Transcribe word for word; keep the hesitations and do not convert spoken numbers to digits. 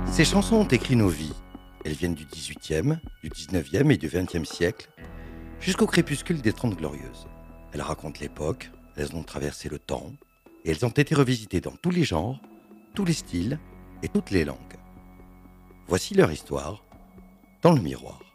Ces chansons ont écrit nos vies. Elles viennent du dix-huitième, du dix-neuvième et du vingtième siècle, jusqu'au crépuscule des Trente Glorieuses. Elles racontent l'époque, elles ont traversé le temps, et elles ont été revisitées dans tous les genres, tous les styles et toutes les langues. Voici leur histoire dans le miroir.